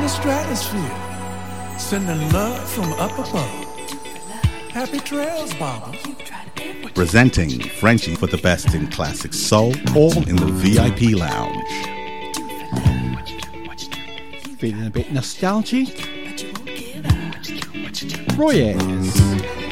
stratosphere, sending love from up above. Happy trails, Baba. Presenting Frenchie for the best in classic soul, all in the VIP lounge. Feeling a bit nostalgic? Roy Ayers.